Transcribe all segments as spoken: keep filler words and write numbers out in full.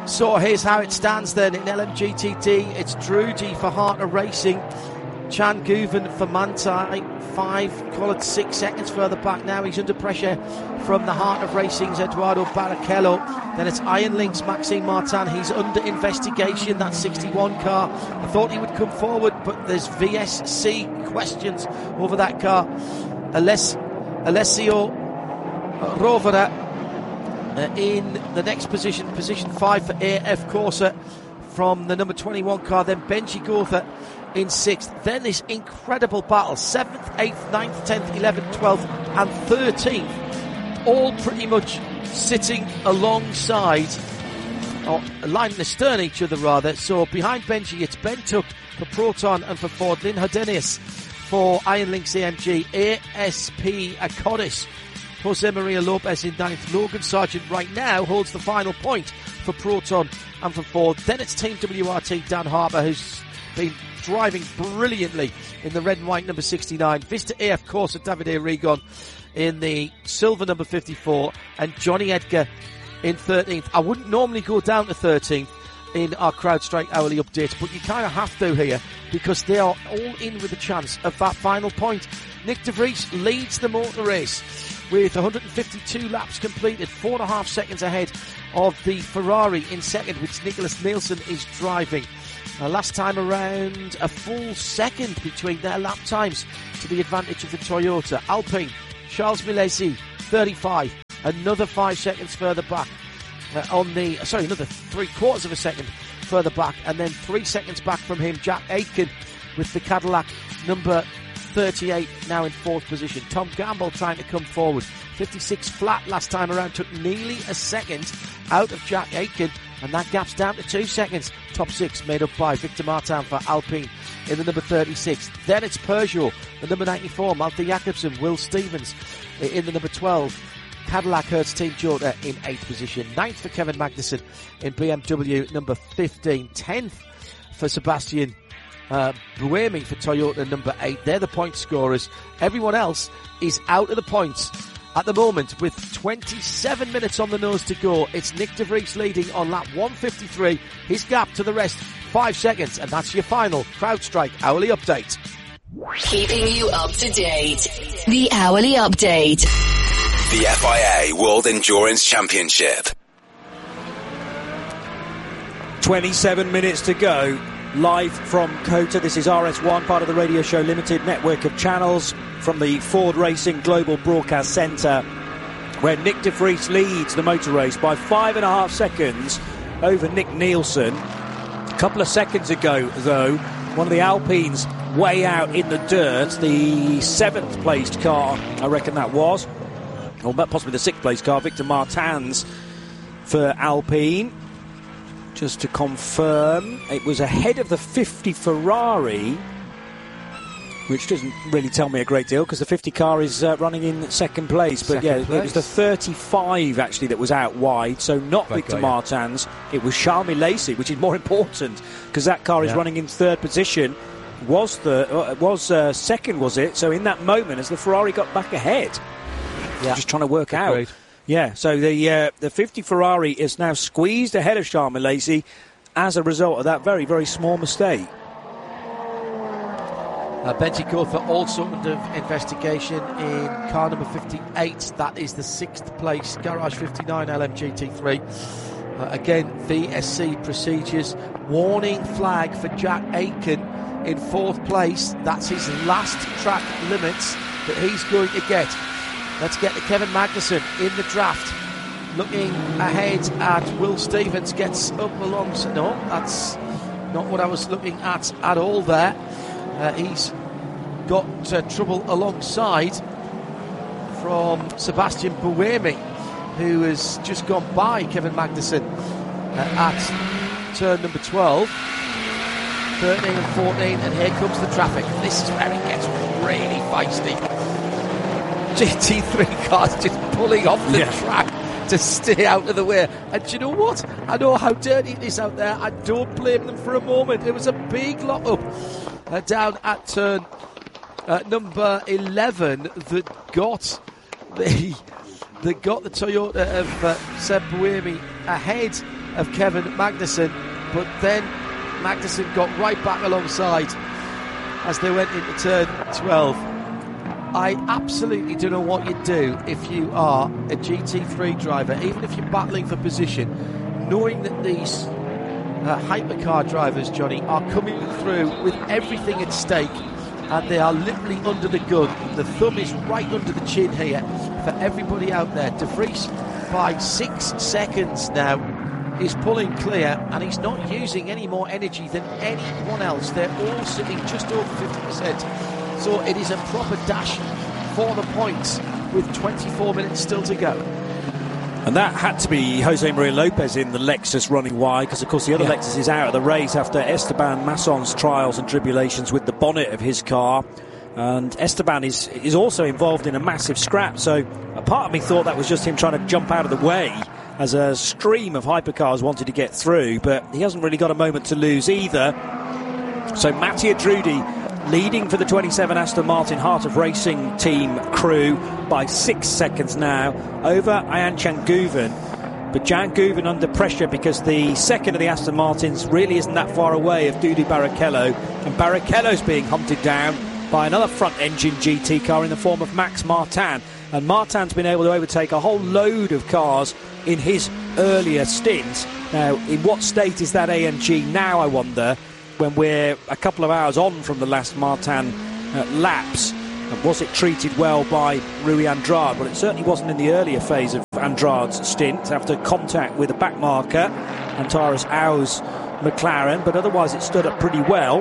So here's how it stands then in L M G T D. It's Drudy for Harter Racing, Chan Guven for Manthey, five, call it six seconds further back now. He's under pressure from the Heart of Racing's Eduardo Barrichello. Then it's Iron Link's Maxime Martin. He's under investigation, that sixty-one car. I thought he would come forward, but there's V S C questions over that car. Aless- Alessio Rovera Uh, in the next position, position five for A F Corsa from the number twenty-one car, then Benji Gotha in sixth. Then this incredible battle, seventh, eighth, ninth, tenth, eleventh, twelfth and thirteenth, all pretty much sitting alongside, or lining astern each other rather. So behind Benji it's Ben Tuck for Proton and for Ford, Lynn Hodenius for Iron Links A M G, A S P Aconis, Jose Maria Lopez in ninth. Logan Sargent right now holds the final point for Proton and for Ford. Then it's Team W R T, Dan Harper, who's been driving brilliantly in the red and white number sixty-nine. Vista A F Corsa, Davide Rigon in the silver number fifty-four, and Johnny Edgar in thirteenth. I wouldn't normally go down to thirteenth in our CrowdStrike hourly updates, but you kind of have to here because they are all in with a chance of that final point. Nick De Vries leads the motor race with one hundred fifty-two laps completed, four and a half seconds ahead of the Ferrari in second, which Nicholas Nielsen is driving. Uh, last time around, a full second between their lap times to the advantage of the Toyota. Alpine, Charles Milesi, thirty-five, another five seconds further back uh, on the, sorry, another three quarters of a second further back, and then three seconds back from him, Jack Aitken with the Cadillac number thirty-eight, now in fourth position. Tom Gamble trying to come forward. fifty-six flat last time around, took nearly a second out of Jack Aitken, and that gap's down to two seconds. Top six made up by Victor Martin for Alpine in the number thirty-six. Then it's Peugeot, the number ninety-four, Malte Jakobsen, Will Stevens in the number twelve. Cadillac Hertz Team Jota in eighth position. Ninth for Kevin Magnussen in B M W number fifteen. Tenth for Sebastian Uh, Buemi for Toyota number eight. They're the point scorers. Everyone else is out of the points at the moment with twenty-seven minutes on the nose to go. It's Nick De Vries leading on lap one fifty-three. His gap to the rest, five seconds, and that's your final CrowdStrike hourly update. Keeping you up to date. The hourly update. The F I A World Endurance Championship. twenty-seven minutes to go. Live from COTA, this is R S one, part of the Radio Show Limited network of channels from the Ford Racing Global Broadcast Centre, where Nick De Vries leads the motor race by five and a half seconds over Nick Nielsen. A couple of seconds ago, though, one of the Alpines way out in the dirt, the seventh placed car, I reckon that was, or possibly the sixth placed car, Victor Martins for Alpine. Just to confirm, it was ahead of the fifty Ferrari, which doesn't really tell me a great deal because the fifty car is uh, running in second place. But second yeah, place. It was the thirty-five actually that was out wide, so not like Victor Martins. It was Charles Milesi, which is more important because that car is yeah. running in third position. Was the uh, was uh, second, was it? So in that moment, as the Ferrari got back ahead, yeah. just trying to work out. Great. Yeah, so the uh, the fifty Ferrari is now squeezed ahead of Charles Milesi as a result of that very, very small mistake. Uh, Benji Gotha also under investigation in car number fifty-eight. That is the sixth place, Garage fifty-nine L M G T three. Uh, again, V S C procedures. Warning flag for Jack Aitken in fourth place. That's his last track limits that he's going to get. Let's get to Kevin Magnussen in the draft. Looking ahead at Will Stevens, gets up alongside. No, that's not what I was looking at at all there. Uh, he's got uh, trouble alongside from Sebastian Buemi, who has just gone by Kevin Magnussen uh, at turn number twelve. thirteen and fourteen, and here comes the traffic. This is where it gets really feisty. G T three cars just pulling off the yeah. track to stay out of the way. And do you know what? I know how dirty it is out there. I don't blame them for a moment. It was a big lock-up uh, down at turn uh, number eleven that got the that got the Toyota of uh, Seb Buemi ahead of Kevin Magnussen, but then Magnussen got right back alongside as they went into turn twelve. I absolutely don't know what you'd do if you are a G T three driver, even if you're battling for position, knowing that these uh, hypercar drivers, Johnny, are coming through with everything at stake, and they are literally under the gun. The thumb is right under the chin here for everybody out there. De Vries, by six seconds now, is pulling clear, and he's not using any more energy than anyone else. They're all sitting just over fifty percent. So it is a proper dash for the points with twenty-four minutes still to go. And that had to be Jose Maria Lopez in the Lexus running wide, because of course the other yeah. Lexus is out of the race after Esteban Masson's trials and tribulations with the bonnet of his car. And Esteban is is also involved in a massive scrap, so a part of me thought that was just him trying to jump out of the way as a stream of hypercars wanted to get through, but he hasn't really got a moment to lose either. So Mattia Drudi leading for the twenty-seven Aston Martin Heart of Racing team crew by six seconds now over Ayhan Canguven. But Canguven under pressure because the second of the Aston Martins really isn't that far away of Dudu Barrichello, and Barrichello's being hunted down by another front-engine G T car in the form of Max Martin. And Martin's been able to overtake a whole load of cars in his earlier stint. Now, in what state is that A M G now, I wonder, when we're a couple of hours on from the last Martin uh, laps? And was it treated well by Rui Andrade? Well, it certainly wasn't in the earlier phase of Andrade's stint after contact with a back marker, Antares Au's McLaren, but otherwise it stood up pretty well.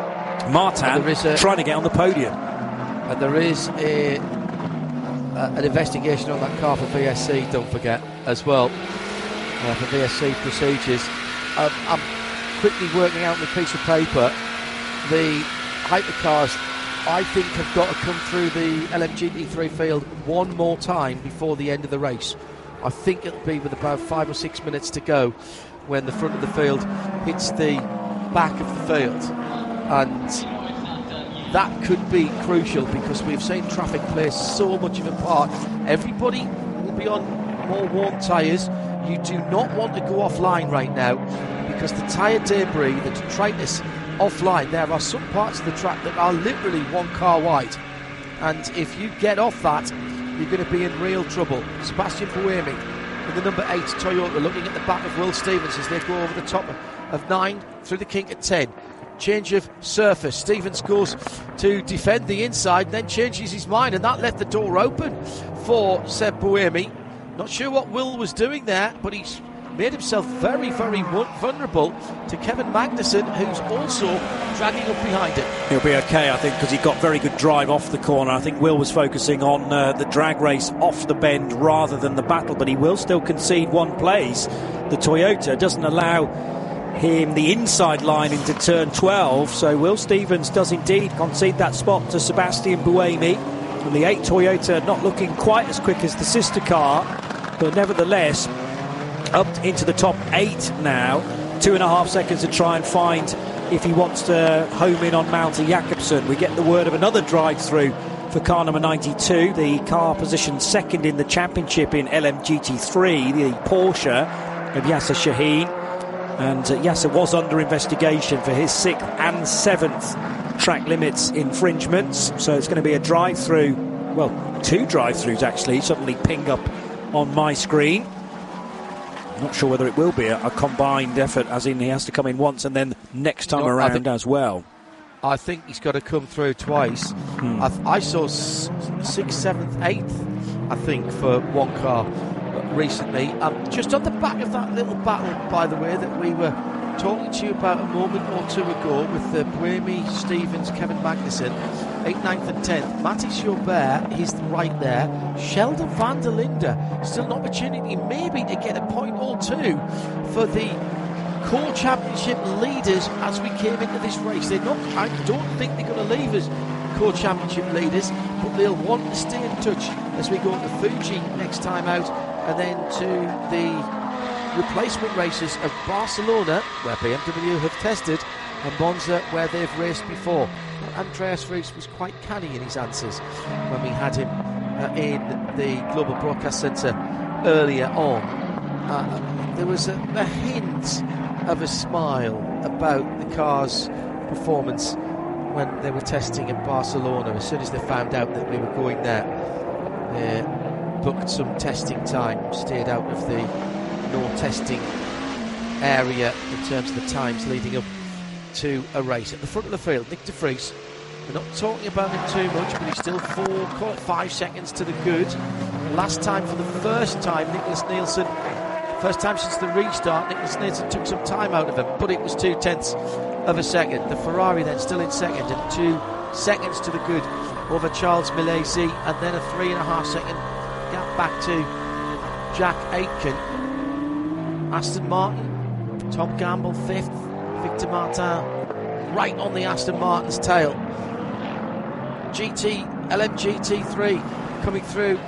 Martin a, trying to get on the podium. And there is a, a, an investigation on that car for V S C, don't forget, as well, uh, for V S C procedures. Um, I'm quickly working out on the piece of paper the hypercars, I think, have got to come through the L M G T three field one more time before the end of the race. I think it'll be with about five or six minutes to go when the front of the field hits the back of the field. And that could be crucial because we've seen traffic play so much of a part. Everybody will be on more worn tyres. You do not want to go offline right now because the tyre debris, the detritus offline, there are some parts of the track that are literally one car wide. And if you get off that, you're going to be in real trouble. Sebastian Buemi in the number eight Toyota looking at the back of Will Stevens as they go over the top of nine through the kink at ten. Change of surface. Stevens goes to defend the inside, then changes his mind, and that left the door open for Seb Buemi. Not sure what Will was doing there, but he's made himself very, very vulnerable to Kevin Magnussen, who's also dragging up behind him. He'll be okay, I think, because he got very good drive off the corner. I think Will was focusing on uh, the drag race off the bend rather than the battle, but he will still concede one place. The Toyota doesn't allow him the inside line into turn twelve, so Will Stevens does indeed concede that spot to Sebastian Buemi. And the eight Toyota not looking quite as quick as the sister car, but nevertheless up into the top eight now. Two and a half seconds to try and find if he wants to home in on Malte Jakobsen. We get the word of another drive-through for car number ninety-two, the car positioned second in the championship in L M G T three, the Porsche of Yasser Shaheen. And uh, Yasser was under investigation for his sixth and seventh track limits infringements. So it's going to be a drive-through, well, two drive-throughs actually, suddenly ping up on my screen. I'm not sure whether it will be a, a combined effort, as in he has to come in once and then next time no, around think, as well. I think he's got to come through twice. Hmm. I, th- I saw s- sixth, seventh, eighth, I think, for one car recently. Um, just on the back of that little battle, by the way, that we were talking to you about a moment or two ago with the Buemi, Stevens, Kevin Magnussen, eighth, ninth and tenth. Matty Chaubert, he's right there. Sheldon van der Linde, still an opportunity maybe to get a point or two for the core championship leaders as we came into this race. They're not, I don't think they're going to leave us core championship leaders, but they'll want to stay in touch as we go to Fuji next time out, and then to the replacement races of Barcelona, where B M W have tested, and Monza, where they've raced before. Andreas Rees was quite canny in his answers when we had him uh, in the Global Broadcast Centre earlier on. uh, there was a, a hint of a smile about the car's performance when they were testing in Barcelona. As soon as they found out that we were going there, they booked some testing time, stayed out of the no testing area in terms of the times leading up to a race. At the front of the field, Nick de Vries. We're not talking about him too much, but he's still four, call it five seconds to the good. Last time, for the first time, Nicholas Nielsen, first time since the restart, Nicholas Nielsen took some time out of him, but it was two tenths of a second. The Ferrari then still in second, and two seconds to the good over Charles Milesi, and then a three and a half second gap back to Jack Aitken. Aston Martin, Tom Campbell fifth, Victor Martin right on the Aston Martin's tail. G T, L M G T three coming through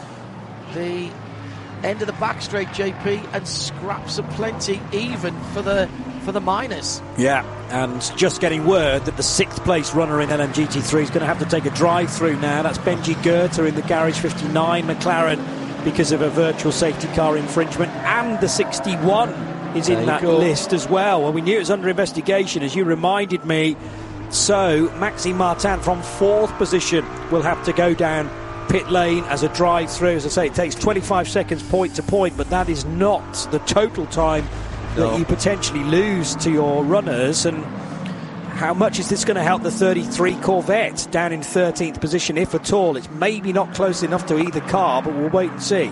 the end of the back straight, J P, and scraps aplenty even for the for the minors. Yeah, and just getting word that the sixth place runner in L M G T three is going to have to take a drive through now. That's Benji Goethe in the Garage fifty-nine McLaren because of a virtual safety car infringement, and the sixty-one is in that go. list as well. Well, we knew it was under investigation, as you reminded me. So Maxime Martin from fourth position will have to go down pit lane as a drive through. As I say, it takes twenty-five seconds point to point, but that is not the total time no. that you potentially lose to your runners. And how much is this going to help the thirty-three Corvette down in thirteenth position, if at all? It's maybe not close enough to either car, but we'll wait and see.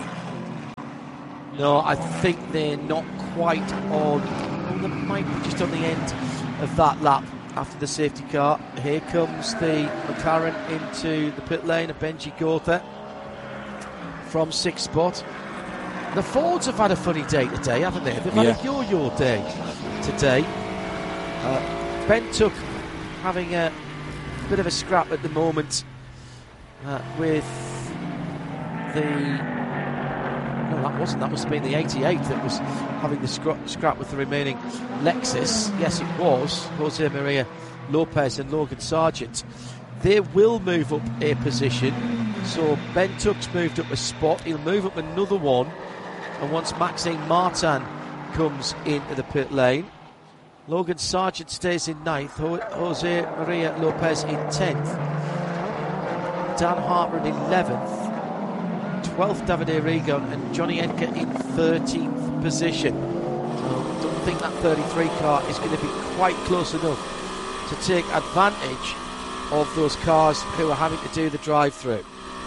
No, I think they're not quite on. Well, they might be just on the end of that lap after the safety car. Here comes the McLaren into the pit lane of Benji Goethe from sixth spot. The Fords have had a funny day today, haven't they? They've had yeah. a yo-yo day today. Uh, Ben Tuck having a bit of a scrap at the moment uh, with the... No, that wasn't. That must have been the eighty-eight that was having the scra- scrap with the remaining Lexus. Yes, it was. Jose Maria Lopez and Logan Sargent. They will move up a position. So Ben Tuck's moved up a spot. He'll move up another one. And once Maxime Martin comes into the pit lane, Logan Sargent stays in ninth. Ho- Jose Maria Lopez in tenth. Dan Harper in eleventh. twelfth Davide Rigon, and Johnny Edgar in thirteenth position. So I don't think that thirty-three car is going to be quite close enough to take advantage of those cars who are having to do the drive-through.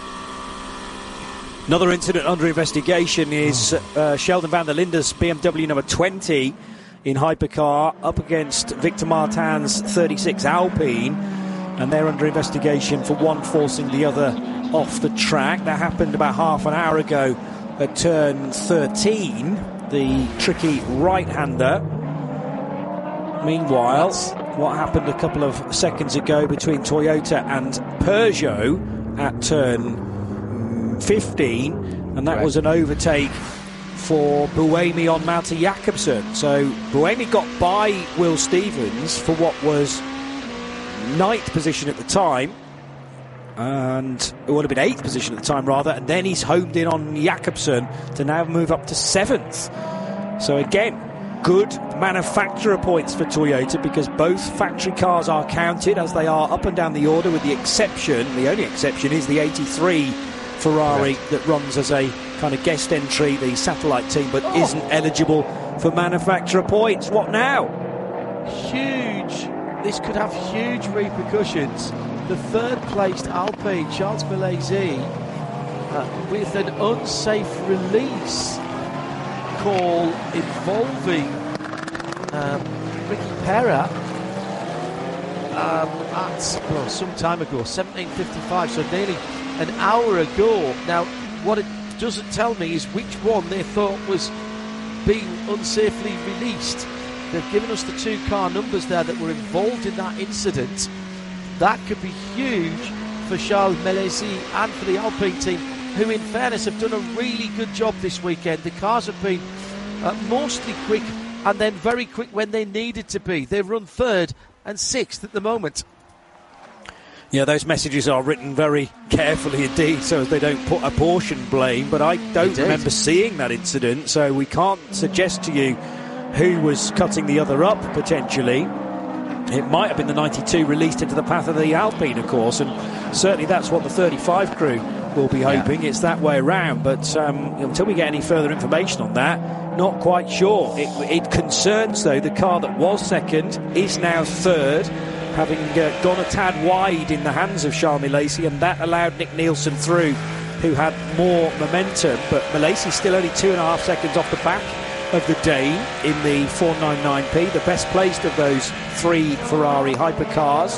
Another incident under investigation is uh, Sheldon van der Linde's B M W number twenty in hypercar up against Victor Martin's thirty-six Alpine, and they're under investigation for one forcing the other off the track. That happened about half an hour ago at turn thirteen, the tricky right-hander. Meanwhile, what happened a couple of seconds ago between Toyota and Peugeot at turn fifteen, and that right. was an overtake for Buemi on Malte Jakobsen. So Buemi got by Will Stevens for what was ninth position at the time, and it would have been eighth position at the time rather, and then he's homed in on Jakobsen to now move up to seventh. So again, good manufacturer points for Toyota, because both factory cars are counted as they are up and down the order, with the exception, the only exception is the eighty-three Ferrari right. that runs as a kind of guest entry, the satellite team, but oh. isn't eligible for manufacturer points. What now? Huge. This could have huge repercussions. The third placed Alpine, Charles Milesi, uh, with an unsafe release call involving um, Ricky Perra um, at well, some time ago, seventeen fifty-five, so nearly an hour ago. Now, what it doesn't tell me is which one they thought was being unsafely released. They've given us the two car numbers there that were involved in that incident. That could be huge for Charles Milesi and for the Alpine team, who in fairness have done a really good job this weekend. The cars have been uh, mostly quick and then very quick when they needed to be. They've run third and sixth at the moment. Yeah, those messages are written very carefully indeed, so as they don't put apportion blame, but I don't remember seeing that incident, so we can't suggest to you who was cutting the other up, potentially. It might have been the ninety-two released into the path of the Alpine, of course, and certainly that's what the thirty-five crew will be hoping. Yeah. It's that way around, but um, until we get any further information on that, not quite sure. It, it concerns, though, the car that was second is now third, having uh, gone a tad wide in the hands of Charles Milesi, and that allowed Nick Nielsen through, who had more momentum, but Milesi still only two and a half seconds off the back of the Dane in the four ninety-nine P, the best placed of those three Ferrari hypercars.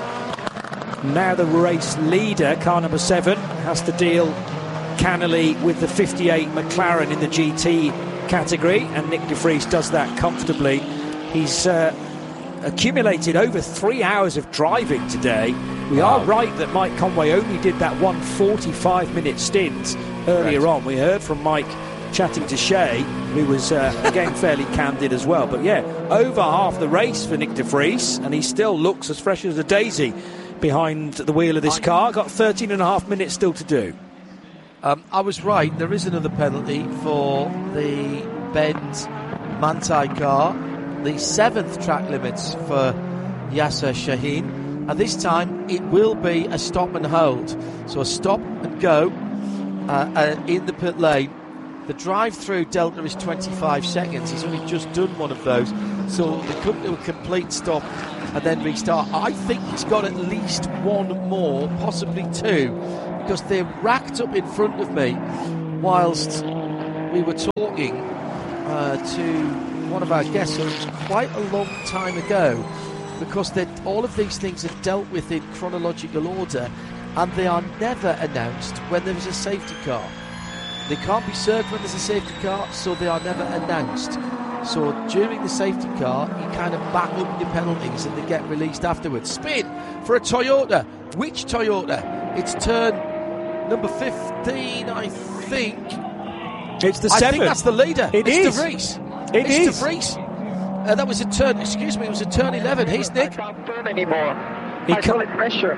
Now the race leader, car number seven, has to deal cannily with the fifty-eight McLaren in the G T category, and Nick de Vries does that comfortably. He's uh, accumulated over three hours of driving today. We wow. are right that Mike Conway only did that one forty-five minute stint earlier right. on. We heard from Mike chatting to Shea, who was uh, again fairly candid as well. But yeah, over half the race for Nick de Vries, and he still looks as fresh as a daisy behind the wheel of this car. Got thirteen and a half minutes still to do. Um, I was right. There is another penalty for the Benz Manthey car. The seventh track limits for Yasser Shaheen. And this time it will be a stop and hold. So a stop and go uh, uh, in the pit lane. The drive-through delta is twenty-five seconds. He's only just done one of those. So they come to a complete stop and then restart. I think he's got at least one more, possibly two, because they're racked up in front of me whilst we were talking uh, to one of our guests quite a long time ago, because all of these things are dealt with in chronological order, and they are never announced when there is a safety car. They can't be served when there's a safety car, so they are never announced. So during the safety car, you kind of back up your penalties and they get released afterwards. Spin for a Toyota. Which Toyota? It's turn number fifteen, I think. It's the I seven. I think that's the leader. It it's is. De Vries. It it's is. De Vries. Uh, that was a turn, excuse me, it was a turn eleven. He's Nick. I can't turn anymore. He I feel it pressure.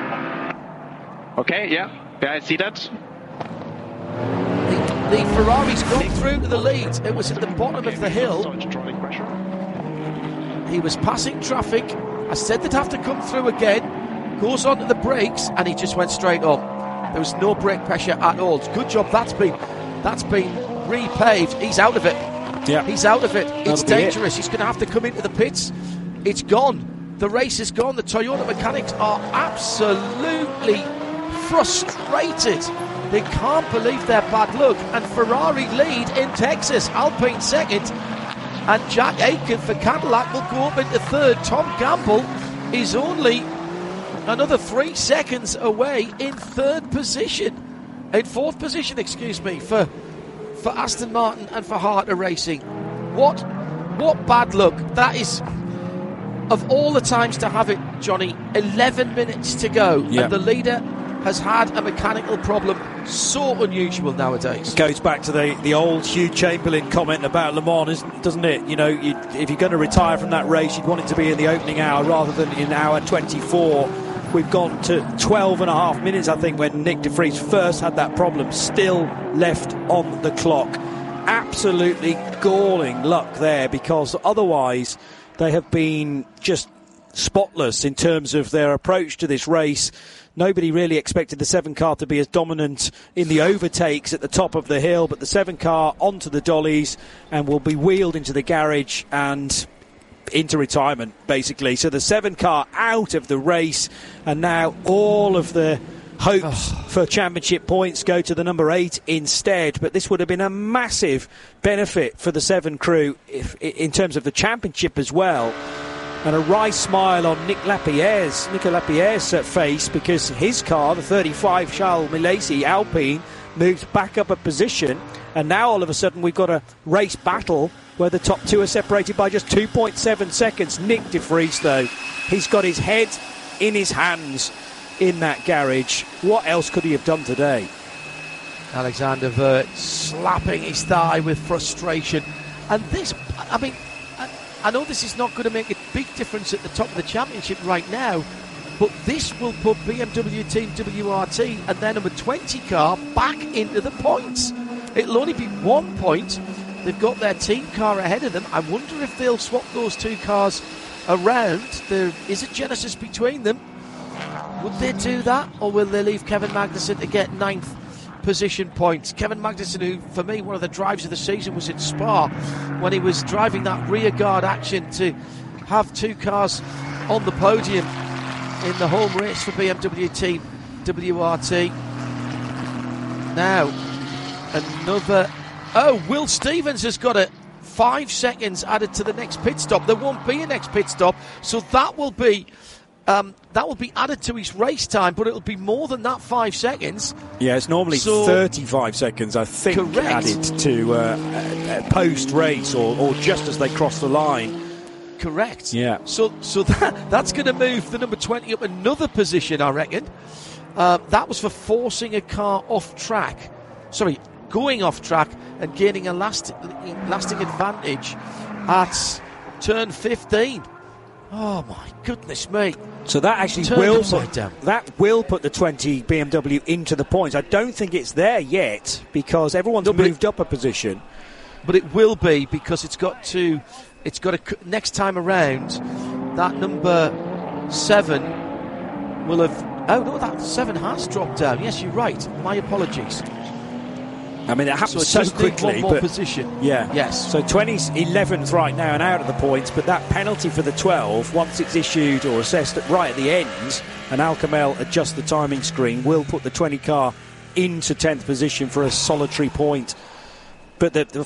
Okay, yeah. Yeah, I see that. The, the Ferrari's gone through to the lead. It was at the bottom okay, of the hill. He was passing traffic. I said they'd have to come through again. Goes on to the brakes and he just went straight on. There was no brake pressure at all. Good job. That's been that's been repaved. He's out of it. Yeah, he's out of it. It's That'll dangerous. It. He's going to have to come into the pits. It's gone. The race is gone. The Toyota mechanics are absolutely frustrated. They can't believe their bad luck. And Ferrari lead in Texas. Alpine second. And Jack Aitken for Cadillac will go up into third. Tom Campbell is only another three seconds away in third position. In fourth position, excuse me, for for Aston Martin and for Harter Racing. What what bad luck. That is, of all the times to have it, Johnny, eleven minutes to go. Yeah. And the leader has had a mechanical problem so unusual nowadays. Goes back to the, the old Hugh Chamberlain comment about Le Mans, doesn't it? You know, you, if you're going to retire from that race, you'd want it to be in the opening hour rather than in hour twenty-four. We've gone to twelve and a half minutes, I think, when Nick de Vries first had that problem, still left on the clock. Absolutely galling luck there, because otherwise they have been just spotless in terms of their approach to this race. Nobody really expected the seven car to be as dominant in the overtakes at the top of the hill, but the seven car onto the dollies and will be wheeled into the garage and into retirement, basically. So the seven car out of the race, and now all of the hopes oh. for championship points go to the number eight instead. But this would have been a massive benefit for the seven crew if, in terms of the championship as well. And a wry smile on Nick Lapierre's, Nico Lapierre's uh, face, because his car, the thirty-five Charles Milesi Alpine, moves back up a position, and now all of a sudden we've got a race battle where the top two are separated by just two point seven seconds. Nick de Vries, though, he's got his head in his hands in that garage. What else could he have done today? Alexander Wurz slapping his thigh with frustration. And this, I mean, I know this is not going to make a big difference at the top of the championship right now, But this will put B M W Team W R T and their number twenty car back into the points. It'll only be one point. They've got their team car ahead of them. I wonder if they'll swap those two cars around. There is a Genesis between them. Would they do that, or will they leave Kevin Magnussen to get ninth position points? Kevin Magnussen, who for me one of the drives of the season was in Spa, when he was driving that rear guard action to have two cars on the podium in the home race for B M W Team W R T. Now another oh Will Stevens has got a five seconds added to the next pit stop. There won't be a next pit stop, so that will be Um, that will be added to his race time, but it'll be more than that five seconds. Yeah, it's normally so, thirty-five seconds, I think, correct. added to uh, uh, post-race or, or just as they cross the line. Correct. Yeah. So so that, that's going to move the number twenty up another position, I reckon. Uh, that was for forcing a car off track. Sorry, going off track and gaining a last, lasting advantage at turn fifteen. Oh my goodness me! So that actually Turned will upside put, down. that will put the twenty B M W into the points. I don't think it's there yet because everyone's No, but moved it, up a position. But it will be because it's got to. It's got to next time around. That number seven will have. Oh no, that seven has dropped down. Yes, you're right. My apologies. I mean, it happens so, so it quickly. One more but position. Yeah. Yes. So twenty's eleventh right now and out of the points, but that penalty for the twelve, once it's issued or assessed at, right at the end, and Al Kamel adjusts the timing screen, will put the twenty car into tenth position for a solitary point. But the, the